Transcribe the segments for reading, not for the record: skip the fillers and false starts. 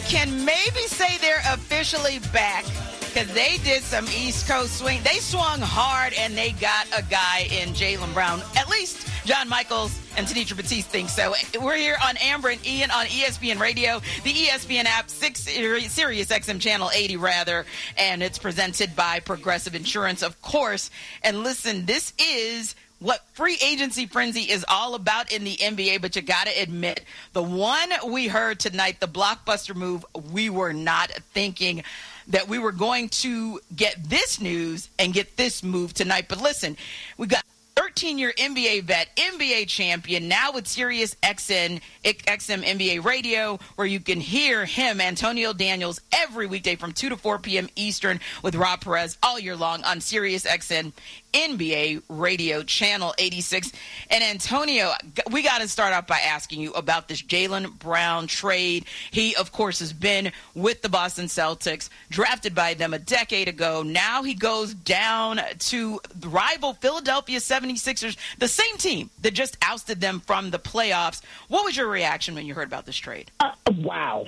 can maybe say they're officially back because they did some East Coast swing. They swung hard, and they got a guy in Jaylen Brown. At least John Michaels and Tanisha Batiste think so. We're here on Amber and Ian on ESPN Radio, the ESPN app, Sirius XM Channel 80, rather, and it's presented by Progressive Insurance, of course. And listen, this is what free agency frenzy is all about in the NBA, but you got to admit, the one we heard tonight, the blockbuster move, we were not thinking that we were going to get this news and get this move tonight. But listen, we got 13-year NBA vet, NBA champion, now with Sirius XM NBA Radio, where you can hear him, Antonio Daniels, every weekday from 2 to 4 p.m. Eastern with Rob Perez all year long on Sirius XM NBA Radio, Channel 86. And Antonio, we got to start off by asking you about this Jaylen Brown trade. He, of course, has been with the Boston Celtics, drafted by them a decade ago. Now he goes down to the rival Philadelphia 76ers, the same team that just ousted them from the playoffs. What was your reaction when you heard about this trade? Wow.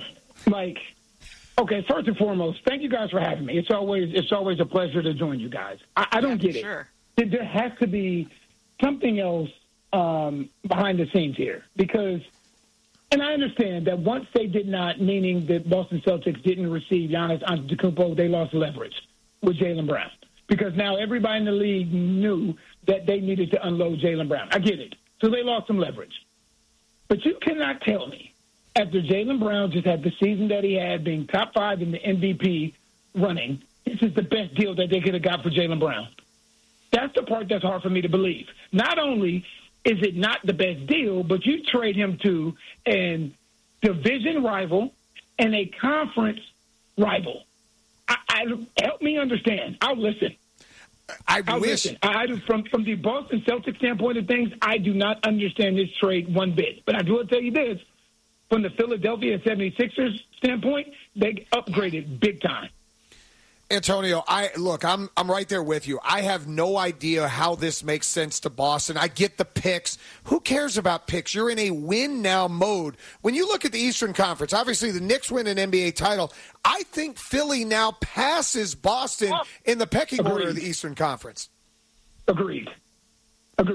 Okay, first and foremost, thank you guys for having me. It's always a pleasure to join you guys. I don't get it. Sure. There has to be something else behind the scenes here because, and I understand that once they did not, meaning that Boston Celtics didn't receive Giannis Antetokounmpo, they lost leverage with Jaylen Brown because now everybody in the league knew that they needed to unload Jaylen Brown. I get it. So they lost some leverage. But you cannot tell me, after Jaylen Brown just had the season that he had, being top 5 in the MVP running, this is the best deal that they could have got for Jaylen Brown. That's the part that's hard for me to believe. Not only is it not the best deal, but you trade him to a division rival and a conference rival. Help me understand. I'll listen. I'll listen. From the Boston Celtics standpoint of things, I do not understand this trade one bit. But I will tell you this. From the Philadelphia 76ers standpoint, they upgraded big time. Antonio, I'm right there with you. I have no idea how this makes sense to Boston. I get the picks. Who cares about picks? You're in a win-now mode. When you look at the Eastern Conference, obviously the Knicks win an NBA title. I think Philly now passes Boston in the pecking order of the Eastern Conference. Agreed. And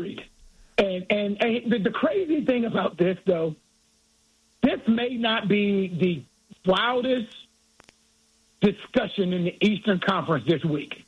the crazy thing about this, though, this may not be the wildest discussion in the Eastern Conference this week.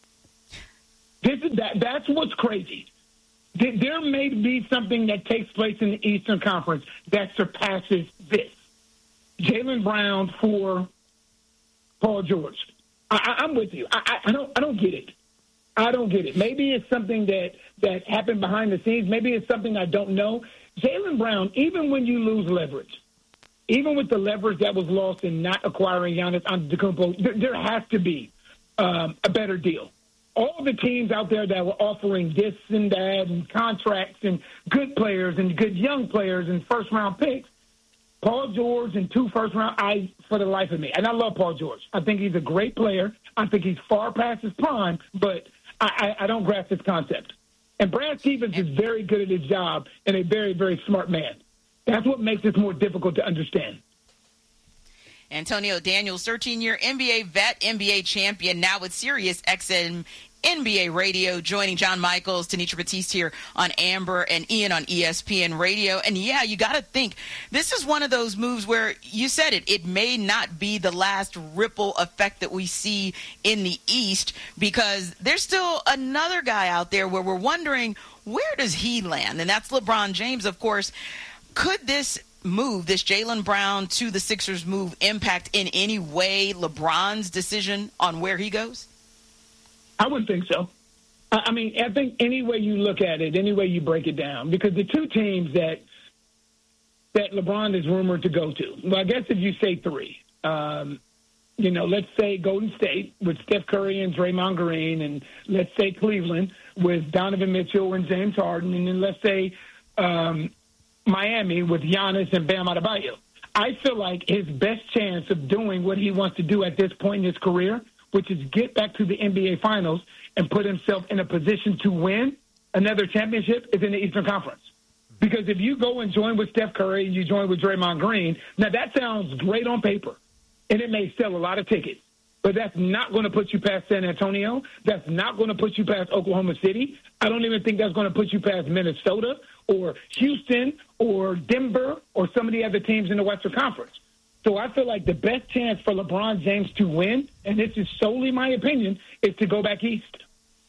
That's what's crazy. There may be something that takes place in the Eastern Conference that surpasses this. Jaylen Brown for Paul George. I'm with you. I don't get it. I don't get it. Maybe it's something that happened behind the scenes. Maybe it's something I don't know. Jaylen Brown, even when you lose leverage, even with the leverage that was lost in not acquiring Giannis Antetokounmpo, there has to be a better deal. All the teams out there that were offering this and that and contracts and good players and good young players and first-round picks, Paul George and 2 first-round, for the life of me. And I love Paul George. I think he's a great player. I think he's far past his prime, but I don't grasp his concept. And Brad Stevens is very good at his job and a very, very smart man. That's what makes this more difficult to understand. Antonio Daniels, 13-year NBA vet, NBA champion, now with Sirius XM NBA Radio, joining John Michaels, Tanisha Batiste here on Amber, and Ian on ESPN Radio. And, yeah, you got to think, this is one of those moves where you said it may not be the last ripple effect that we see in the East, because there's still another guy out there where we're wondering, where does he land? And that's LeBron James, of course. Could this move, this Jaylen Brown to the Sixers move, impact in any way LeBron's decision on where he goes? I wouldn't think so. I mean, I think any way you look at it, any way you break it down, because the two teams that LeBron is rumored to go to, well, I guess if you say 3, let's say Golden State with Steph Curry and Draymond Green, and let's say Cleveland with Donovan Mitchell and James Harden, and then let's say Miami with Giannis and Bam Adebayo. I feel like his best chance of doing what he wants to do at this point in his career, which is get back to the NBA Finals and put himself in a position to win another championship, is in the Eastern Conference. Because if you go and join with Steph Curry, you join with Draymond Green, now that sounds great on paper. and it may sell a lot of tickets. But that's not going to put you past San Antonio. That's not going to put you past Oklahoma City. I don't even think that's going to put you past Minnesota or Houston or Denver or some of the other teams in the Western Conference. So I feel like the best chance for LeBron James to win, and this is solely my opinion, is to go back east.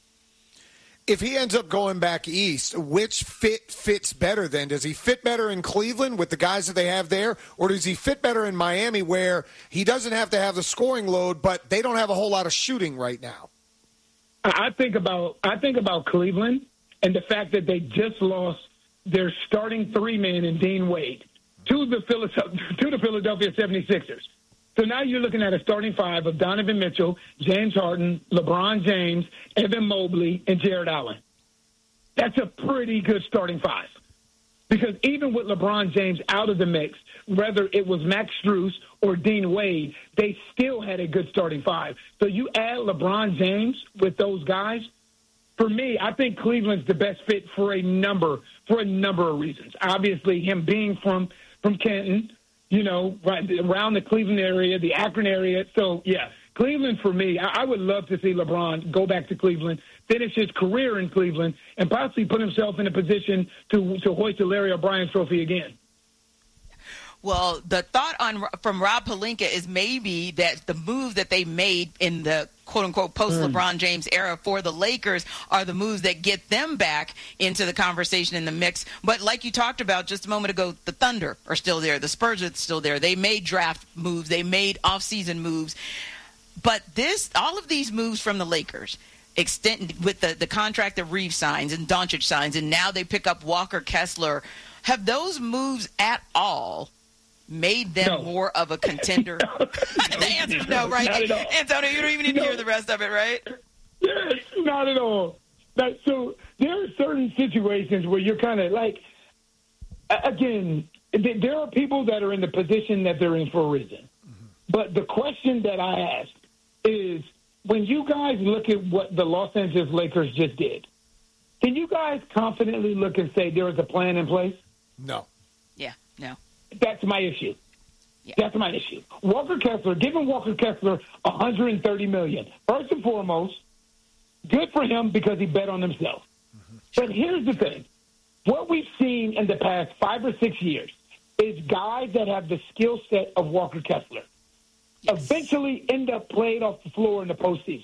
If he ends up going back east, which fits better then? Does he fit better in Cleveland with the guys that they have there, or does he fit better in Miami where he doesn't have to have the scoring load, but they don't have a whole lot of shooting right now? I think about Cleveland and the fact that they just lost their starting three-man in Dean Wade to the Philadelphia 76ers. So now you're looking at a starting five of Donovan Mitchell, James Harden, LeBron James, Evan Mobley, and Jared Allen. That's a pretty good starting five. Because even with LeBron James out of the mix, whether it was Max Strus or Dean Wade, they still had a good starting five. So you add LeBron James with those guys, for me, I think Cleveland's the best fit for a number of reasons. Obviously, him being from Canton, right around the Cleveland area, the Akron area. So, yeah, Cleveland for me, I would love to see LeBron go back to Cleveland, finish his career in Cleveland, and possibly put himself in a position to hoist the Larry O'Brien trophy again. Well, the thought from Rob Pelinka is maybe that the move that they made in the quote-unquote post-LeBron James era for the Lakers are the moves that get them back into the conversation in the mix. But like you talked about just a moment ago, the Thunder are still there. The Spurs are still there. They made draft moves. They made off-season moves. But all of these moves from the Lakers extend with the contract that Reeves signs and Doncic signs, and now they pick up Walker Kessler. Have those moves at all made them more of a contender? The answer is no, right? Not at all. Antonio, you don't even need to hear the rest of it, right? Yes, not at all. So there are certain situations where you're kind of like, again, there are people that are in the position that they're in for a reason. Mm-hmm. But the question that I ask is, when you guys look at what the Los Angeles Lakers just did, can you guys confidently look and say there is a plan in place? No. Yeah, no. That's my issue. Yeah. That's my issue. Walker Kessler, giving Walker Kessler $130 million. First and foremost, good for him because he bet on himself. Mm-hmm. But here's the thing. What we've seen in the past 5 or 6 years is guys that have the skill set of Walker Kessler eventually end up playing off the floor in the postseason.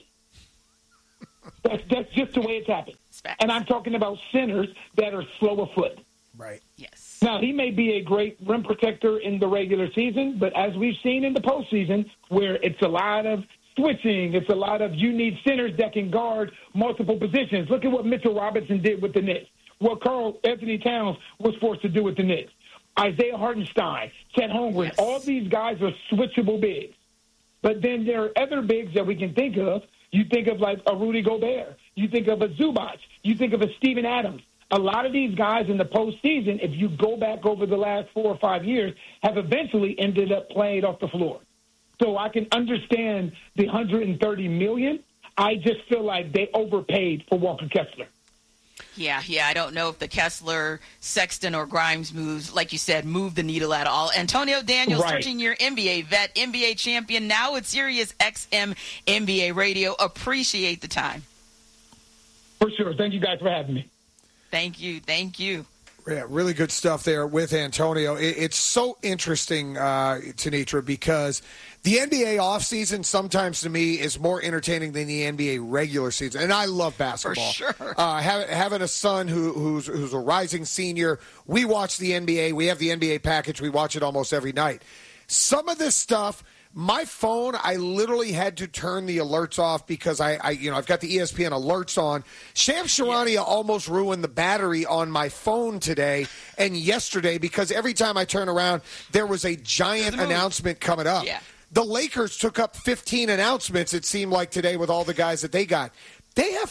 That's just the way it's happened. And I'm talking about centers that are slow of foot. Right. Yes. Now, he may be a great rim protector in the regular season, but as we've seen in the postseason, where it's a lot of switching, it's a lot of you need centers that can guard multiple positions. Look at what Mitchell Robinson did with the Knicks, what Karl Anthony Towns was forced to do with the Knicks. Isaiah Hartenstein, Chet Holmgren, all these guys are switchable bigs. But then there are other bigs that we can think of. You think of like a Rudy Gobert. You think of a Zubac. You think of a Steven Adams. A lot of these guys in the postseason, if you go back over the last 4 or 5 years, have eventually ended up playing off the floor. So I can understand the $130 million. I just feel like they overpaid for Walker Kessler. Yeah. I don't know if the Kessler, Sexton, or Grimes moves, like you said, move the needle at all. Antonio Daniels, 13-year NBA vet, NBA champion, now with Sirius XM NBA Radio. Appreciate the time. For sure. Thank you guys for having me. Thank you. Yeah, really good stuff there with Antonio. It's so interesting, Tenitra, because the NBA offseason sometimes to me is more entertaining than the NBA regular season. And I love basketball. For sure. Having a son who's a rising senior, we watch the NBA. We have the NBA package. We watch it almost every night. Some of this stuff, my phone, I literally had to turn the alerts off because I've got the ESPN alerts on. Shams Charania almost ruined the battery on my phone today and yesterday because every time I turn around, there was a giant announcement coming up. Yeah. The Lakers took up 15 announcements, it seemed like, today with all the guys that they got. They have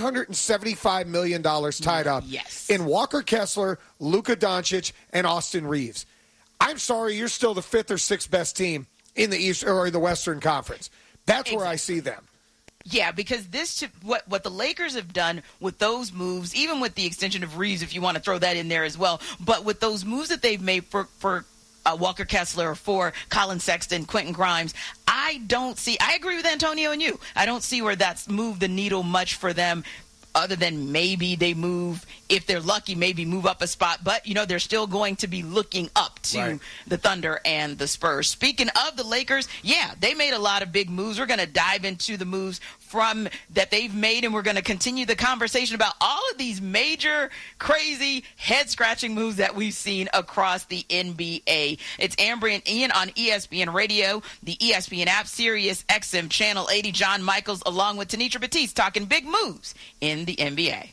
$475 million tied up in Walker Kessler, Luka Doncic, and Austin Reeves. I'm sorry, you're still the 5th or 6th best team in the East or in the Western Conference. That's where I see them. Yeah, because what the Lakers have done with those moves, even with the extension of Reeves, if you want to throw that in there as well, but with those moves that they've made for Walker Kessler, for Colin Sexton, Quentin Grimes. I agree with Antonio and you. I don't see where that's moved the needle much for them, other than maybe they move, if they're lucky, maybe move up a spot. But, they're still going to be looking up to the Thunder and the Spurs. Speaking of the Lakers, they made a lot of big moves. We're going to dive into the moves that they've made, and we're going to continue the conversation about all of these major, crazy, head-scratching moves that we've seen across the NBA. It's Ambry and Ian on ESPN Radio, the ESPN app, Sirius XM Channel 80. John Michaels along with Tenitra Batiste talking big moves in the NBA.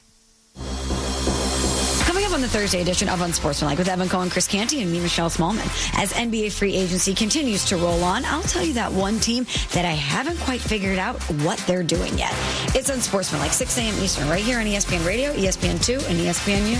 Coming up on the Thursday edition of Unsportsmanlike with Evan Cohen, Chris Canty, and me, Michelle Smallman. As NBA free agency continues to roll on, I'll tell you that one team that I haven't quite figured out what they're doing yet. It's Unsportsmanlike, 6 a.m. Eastern, right here on ESPN Radio, ESPN2, and ESPNU.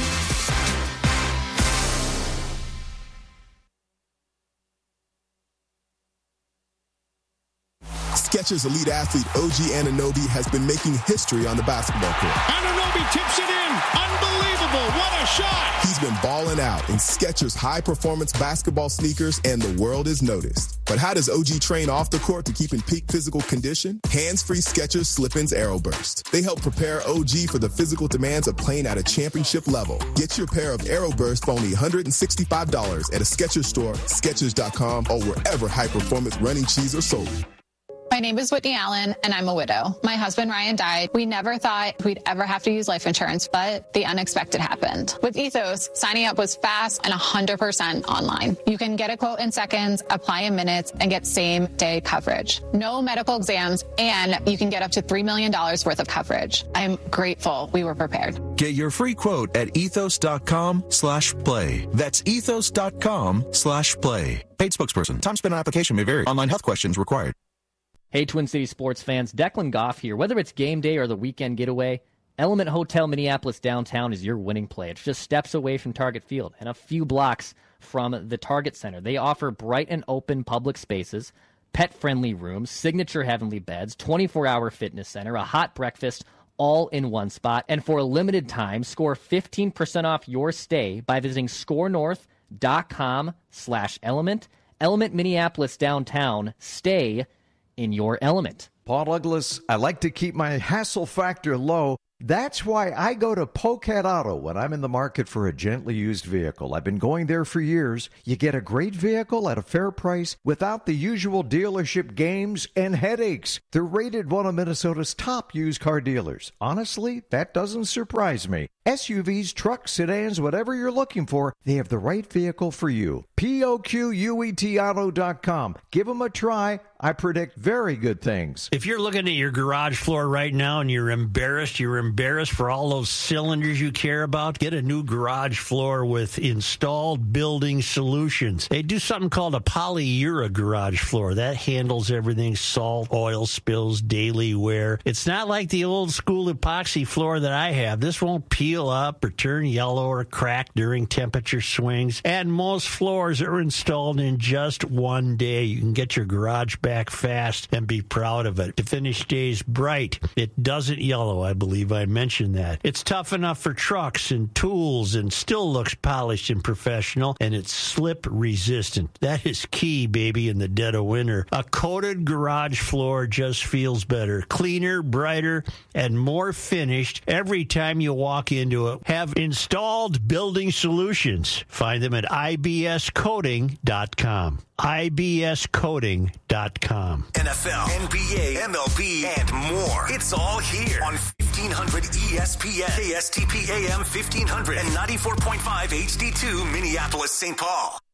Skechers elite athlete OG Anunoby has been making history on the basketball court. Anunoby tips it in. Unbelievable. What a shot. He's been balling out in Skechers high-performance basketball sneakers, and the world is noticed. But how does OG train off the court to keep in peak physical condition? Hands-free Skechers Slip-ins Aeroburst. They help prepare OG for the physical demands of playing at a championship level. Get your pair of Aeroburst for only $165 at a Skechers store, Skechers.com, or wherever high-performance running shoes are sold. My name is Whitney Allen, and I'm a widow. My husband, Ryan, died. We never thought we'd ever have to use life insurance, but the unexpected happened. With Ethos, signing up was fast and 100% online. You can get a quote in seconds, apply in minutes, and get same-day coverage. No medical exams, and you can get up to $3 million worth of coverage. I'm grateful we were prepared. Get your free quote at ethos.com/play. That's ethos.com/play. Paid spokesperson. Time spent on application may vary. Online health questions required. Hey, Twin Cities sports fans, Declan Goff here. Whether it's game day or the weekend getaway, Element Hotel Minneapolis downtown is your winning play. It's just steps away from Target Field and a few blocks from the Target Center. They offer bright and open public spaces, pet-friendly rooms, signature heavenly beds, 24-hour fitness center, a hot breakfast, all in one spot. And for a limited time, score 15% off your stay by visiting scorenorth.com/element. Element Minneapolis downtown. Stay in your element. Paul Douglas, I like to keep my hassle factor low. That's why I go to Pocat Auto when I'm in the market for a gently used vehicle. I've been going there for years. You get a great vehicle at a fair price without the usual dealership games and headaches. They're rated one of Minnesota's top used car dealers. Honestly, that doesn't surprise me. SUVs, trucks, sedans, whatever you're looking for, they have the right vehicle for you. POQUETauto.com. Give them a try. I predict very good things. If you're looking at your garage floor right now and you're embarrassed for all those cylinders you care about, get a new garage floor with Installed Building Solutions. They do something called a polyura garage floor. That handles everything, salt, oil spills, daily wear. It's not like the old school epoxy floor that I have. This won't peel up or turn yellow or crack during temperature swings. And most floors are installed in just one day. You can get your garage back fast and be proud of it. The finish stays bright. It doesn't yellow, I believe I mentioned that. It's tough enough for trucks and tools and still looks polished and professional, and it's slip resistant. That is key, baby, in the dead of winter. A coated garage floor just feels better, cleaner, brighter, and more finished every time you walk into it. Have Installed Building Solutions. Find them at ibscoating.com. ibscoating.com. NFL, NBA, MLB, and more. It's all here on 1500 ESPN, KSTP AM 1500, and 94.5 HD2 Minneapolis, St. Paul.